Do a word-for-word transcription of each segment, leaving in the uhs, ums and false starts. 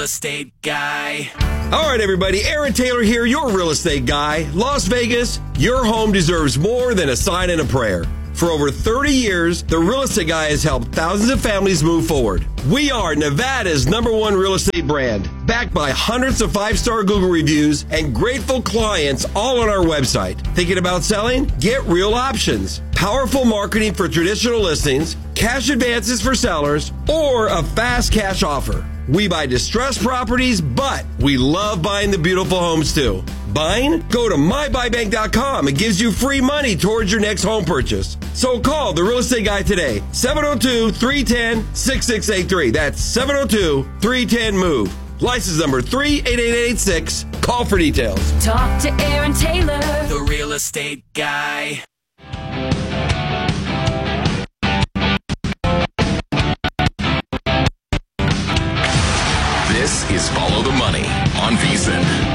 estate guy. All right, everybody. Aaron Taylor here, your real estate guy. Las Vegas, your home deserves more than a sign and a prayer. For over thirty years, the Real Estate Guy has helped thousands of families move forward. We are Nevada's number one real estate brand, backed by hundreds of five-star Google reviews and grateful clients all on our website. Thinking about selling? Get real options. Powerful marketing for traditional listings, cash advances for sellers, or a fast cash offer. We buy distressed properties, but we love buying the beautiful homes too. Buying? Go to my buy bank dot com. It gives you free money towards your next home purchase. So call the Real Estate Guy today, seven oh two, three one zero, six six eight three. That's seven oh two, three one zero, MOVE. License number three eight eight eight six. Call for details. Talk to Aaron Taylor, the Real Estate Guy. This is Follow the Money on VSiN.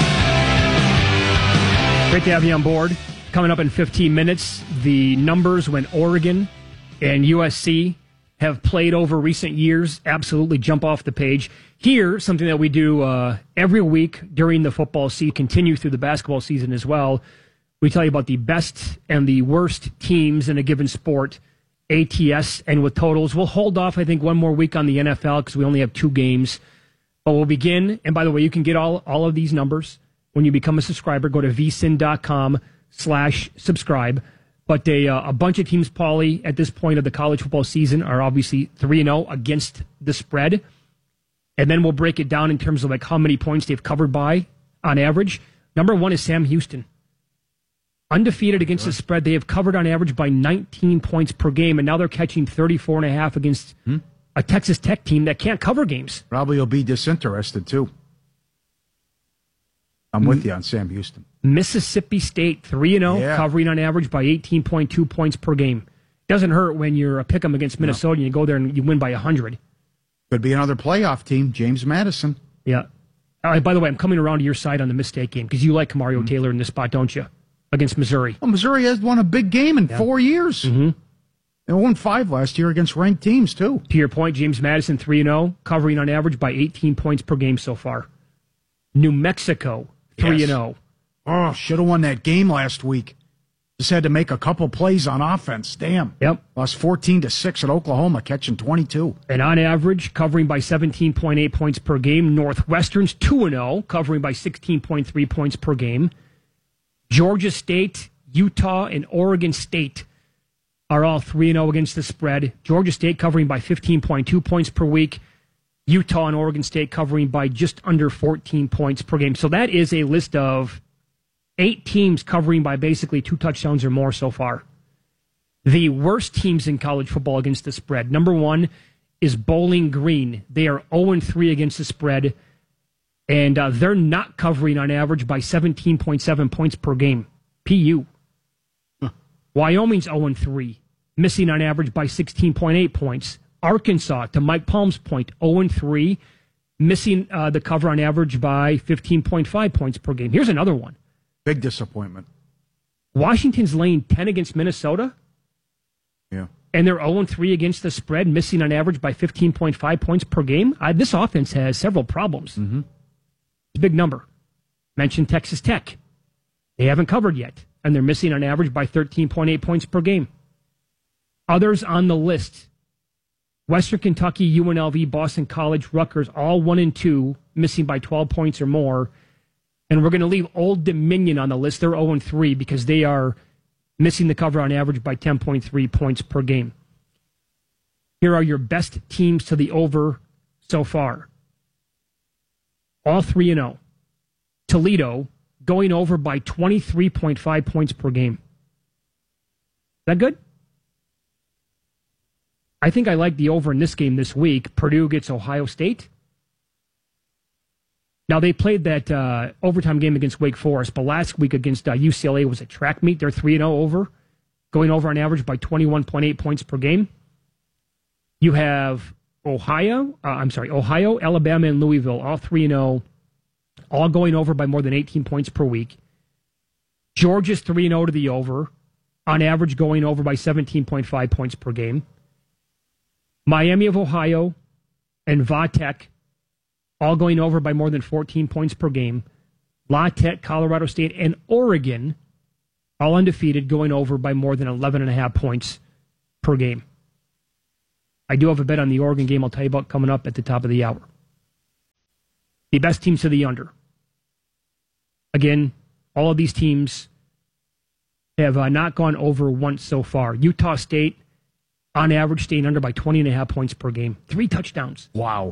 Great to have you on board. Coming up in fifteen minutes, the numbers when Oregon and U S C have played over recent years absolutely jump off the page. Here, something that we do uh, every week during the football season, continue through the basketball season as well. We tell you about the best and the worst teams in a given sport, A T S, and with totals. We'll hold off, I think, one more week on the N F L because we only have two games. But we'll begin, and by the way, you can get all, all of these numbers when you become a subscriber. Go to vsin.com slash subscribe. But a, uh, a bunch of teams, Paulie, at this point of the college football season are obviously three and oh against the spread. And then we'll break it down in terms of like how many points they've covered by on average. Number one is Sam Houston. Undefeated against the spread. They have covered on average by nineteen points per game, and now they're catching thirty-four and a half against hmm? a Texas Tech team that can't cover games. Probably will be disinterested, too. I'm with you on Sam Houston. Mississippi State, three and oh, yeah. covering on average by eighteen point two points per game. Doesn't hurt when you're a pick 'em against Minnesota no. and you go there and you win by one hundred. Could be another playoff team, James Madison. Yeah. All right, by the way, I'm coming around to your side on the mistake game because you like Mario mm-hmm. Taylor in this spot, don't you? Against Missouri. Well, Missouri has won a big game in yeah. four years. Mm-hmm. They won five last year against ranked teams, too. To your point, James Madison, three and oh, covering on average by eighteen points per game so far. New Mexico, three and oh. Oh, should have won that game last week. Just had to make a couple plays on offense. Damn. Yep. Lost fourteen to six at Oklahoma, catching twenty-two. And on average, covering by seventeen point eight points per game. Northwestern's two and oh, covering by sixteen point three points per game. Georgia State, Utah, and Oregon State are all three and oh against the spread. Georgia State covering by fifteen point two points per week. Utah and Oregon State covering by just under fourteen points per game. So that is a list of eight teams covering by basically two touchdowns or more so far. The worst teams in college football against the spread. Number one is Bowling Green. They are oh and three against the spread, and uh, they're not covering on average by seventeen point seven points per game. P U. Huh. Wyoming's oh and three, missing on average by sixteen point eight points. Arkansas, to Mike Palm's point, oh and three, missing uh, the cover on average by fifteen point five points per game. Here's another one. Big disappointment. Washington's laying ten against Minnesota. Yeah. And they're oh and three against the spread, missing on average by fifteen point five points per game. Uh, this offense has several problems. Mm-hmm. It's a big number. Mentioned Texas Tech. They haven't covered yet, and they're missing on average by thirteen point eight points per game. Others on the list: Western Kentucky, U N L V, Boston College, Rutgers, all one and two, missing by twelve points or more. And we're going to leave Old Dominion on the list. They're oh and three because they are missing the cover on average by ten point three points per game. Here are your best teams to the over so far. All three and oh. Toledo going over by twenty-three point five points per game. Is that good? I think I like the over in this game this week. Purdue gets Ohio State. Now, they played that uh, overtime game against Wake Forest, but last week against uh, U C L A was a track meet. They're three and oh over, going over on average by twenty-one point eight points per game. You have Ohio, uh, I'm sorry, Ohio, Alabama, and Louisville, all three and oh, all going over by more than eighteen points per week. Georgia's three and oh to the over, on average going over by seventeen point five points per game. Miami of Ohio and Va Tech all going over by more than fourteen points per game. La Tech, Colorado State, and Oregon, all undefeated, going over by more than eleven and a half points per game. I do have a bet on the Oregon game I'll tell you about coming up at the top of the hour. The best teams to the under. Again, all of these teams have uh, not gone over once so far. Utah State, on average, staying under by twenty and a half points per game. Three touchdowns. Wow.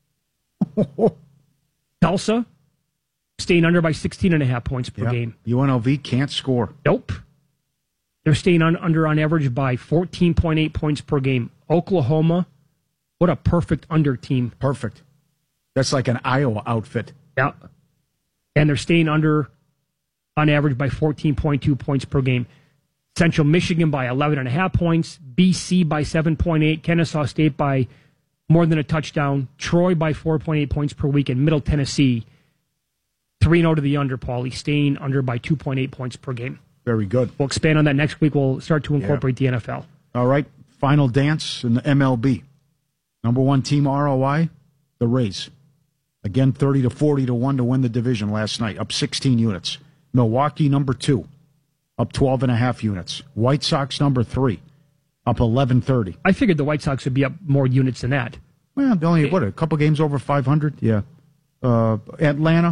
Tulsa, staying under by sixteen and a half points per Yep. game. U N L V can't score. Nope. They're staying on, under on average by fourteen point eight points per game. Oklahoma, what a perfect under team. Perfect. That's like an Iowa outfit. Yeah. And they're staying under on average by fourteen point two points per game. Central Michigan by eleven and a half points. B C by seven point eight. Kennesaw State by more than a touchdown. Troy by four point eight points per week. And Middle Tennessee, three and oh to the under, Paulie, staying under by two point eight points per game. Very good. We'll expand on that next week. We'll start to incorporate yeah. the N F L. All right. Final dance in the M L B. Number one team R O I, the Rays. Again, thirty to forty to one to win the division last night, up sixteen units. Milwaukee, number two, up twelve and a half units. White Sox, number three, up eleven thirty. I figured the White Sox would be up more units than that. Well, they only, what, a couple games over five hundred? Yeah. Uh, Atlanta,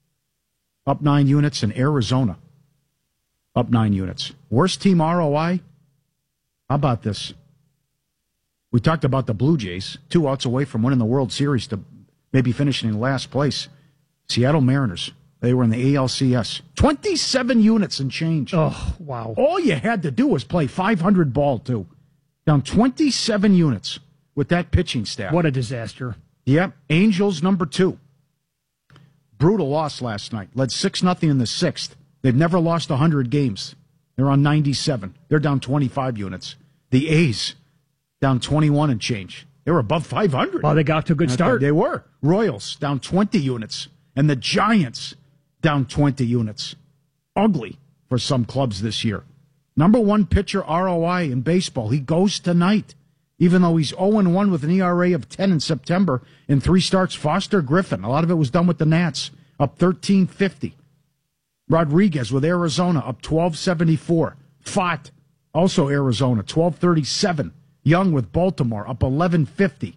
up nine units, and Arizona, up nine units. Worst team R O I? How about this? We talked about the Blue Jays, two outs away from winning the World Series to maybe finishing in last place. Seattle Mariners, they were in the A L C S. twenty-seven units and change. Oh, wow. All you had to do was play five hundred ball, too. Down twenty-seven units with that pitching staff. What a disaster. Yep. Angels, number two. Brutal loss last night. Led six nothing in the sixth. They've never lost one hundred games. They're on ninety-seven. They're down twenty-five units. The A's, down twenty-one and change. They were above five hundred. Well, they got to a good start. They were. Royals, down twenty units. And the Giants, down twenty units. Ugly for some clubs this year. Number one pitcher R O I in baseball. He goes tonight. Even though he's oh and one with an E R A of ten in September in three starts, Foster Griffin. A lot of it was done with the Nats, up thirteen fifty. Rodriguez with Arizona, up twelve seventy-four. Fott, also Arizona, twelve thirty-seven. Young with Baltimore, up eleven fifty.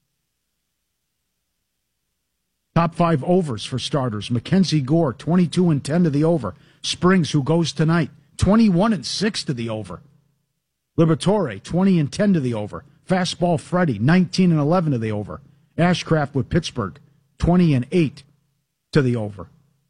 Top five overs for starters. Mackenzie Gore, twenty-two and ten to the over. Springs, who goes tonight, twenty-one and six to the over. Liberatore, twenty and ten to the over. Fastball Freddie, nineteen and eleven to the over. Ashcraft with Pittsburgh, twenty and eight to the over.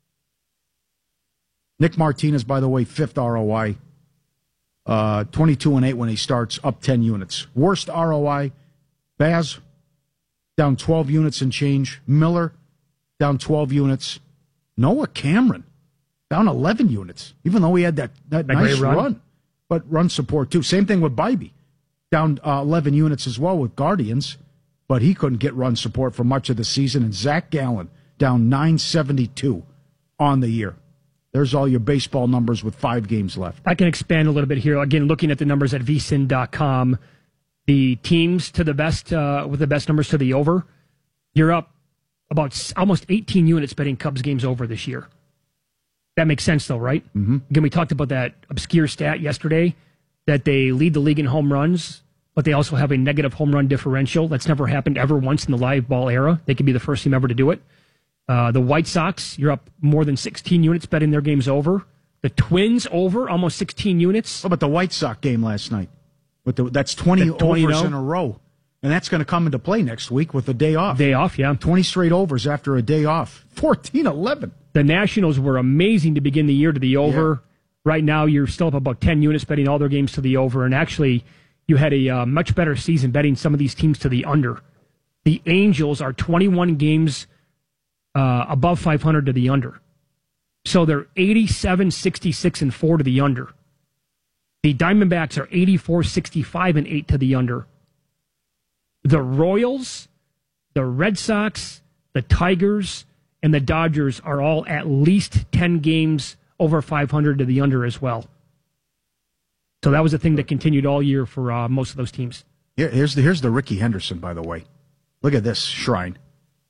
Nick Martinez, by the way, fifth R O I. Uh, twenty-two and eight when he starts, up ten units. Worst R O I, Baz, down twelve units and change. Miller, down twelve units. Noah Cameron, down eleven units, even though he had that, that nice run. run. But run support, too. Same thing with Bybee, down uh, eleven units as well with Guardians, but he couldn't get run support for much of the season. And Zach Gallen, down nine seventy-two on the year. There's all your baseball numbers with five games left. I can expand a little bit here. Again, looking at the numbers at V S I N dot com, the teams to the best, uh, with the best numbers to the over, you're up about almost eighteen units betting Cubs games over this year. That makes sense, though, right? Mm-hmm. Again, we talked about that obscure stat yesterday, that they lead the league in home runs, but they also have a negative home run differential. That's never happened ever once in the live ball era. They could be the first team ever to do it. Uh, the White Sox, you're up more than sixteen units betting their games over. The Twins over, almost sixteen units. What about the White Sox game last night? With the, that's twenty, twenty overs in a row. And that's going to come into play next week with a day off. Day off, yeah. twenty straight overs after a day off. fourteen eleven. The Nationals were amazing to begin the year to the over. Yeah. Right now, you're still up about ten units betting all their games to the over. And actually, you had a uh, much better season betting some of these teams to the under. The Angels are twenty-one games uh, above five hundred to the under. So they're eighty-seven, sixty-six, and four to the under. The Diamondbacks are eighty-four, sixty-five, and eight to the under. The Royals, the Red Sox, the Tigers, and the Dodgers are all at least ten games over five hundred to the under as well. So that was a thing that continued all year for uh, most of those teams. Here, here's the here's the Ricky Henderson, by the way. Look at this shrine.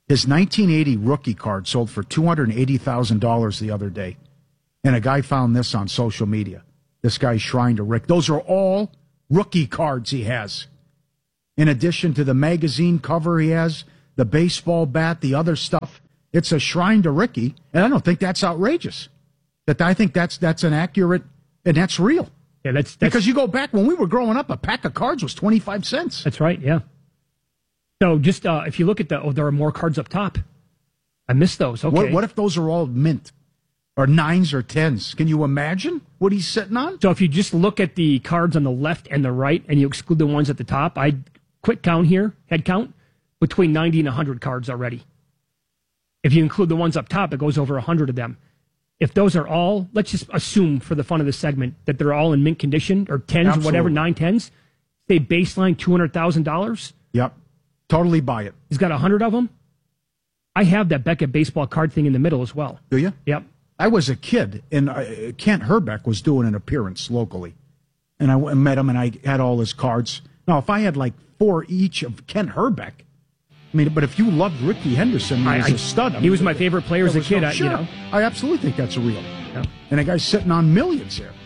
His nineteen eighty rookie card sold for two hundred eighty thousand dollars the other day. And a guy found this on social media. This guy's Shrine to Rick. Those are all rookie cards he has. In addition to the magazine cover he has, the baseball bat, the other stuff. It's a Shrine to Ricky. And I don't think that's outrageous. That I think that's that's an accurate, and that's real. Yeah, that's, that's because you go back when we were growing up, a pack of cards was twenty-five cents. That's right, yeah. So just uh, if you look at the, oh, there are more cards up top. I missed those. Okay. What, what if those are all mint or nines or tens? Can you imagine what he's sitting on? So if you just look at the cards on the left and the right and you exclude the ones at the top, I quick count here, head count, between ninety and one hundred cards already. If you include the ones up top, it goes over one hundred of them. If those are all, let's just assume for the fun of the segment that they're all in mint condition or tens Absolutely. or whatever, nine tens, say baseline two hundred thousand dollars. Yep. Totally buy it. He's got one hundred of them. I have that Beckett baseball card thing in the middle as well. Do you? Yep. I was a kid, and uh, Kent Herbeck was doing an appearance locally. And I went and met him, and I had all his cards. Now, if I had like four each of Kent Herbeck, I mean, but if you loved Ricky Henderson, he was I, a stud. I he mean, was my favorite player as a kid. No, I, sure. you know. I absolutely think that's real. Yeah. And a guy's sitting on millions there.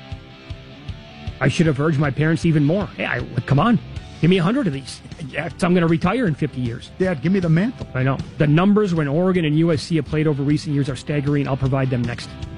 I should have urged my parents even more. Hey, I, come on, give me a hundred of these. So I'm going to retire in fifty years. Dad, give me the mantle. I know. The numbers when Oregon and U S C have played over recent years are staggering. I'll provide them next.